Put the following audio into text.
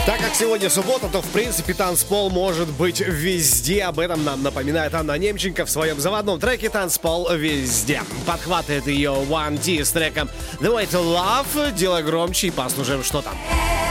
Так как сегодня суббота, то в принципе танцпол может быть везде. Об этом нам напоминает Анна Немченко в своем заводном треке «Танцпол везде». Подхватывает ее One D с треком «The Way to Love». Делай громче и послушаем, что там.